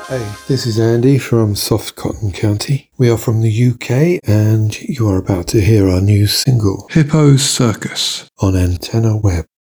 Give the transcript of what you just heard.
Hey, this is Andy from Soft Cotton County. We are from the UK and you are about to hear our new single, Hippo's Circus, on Antenna Web.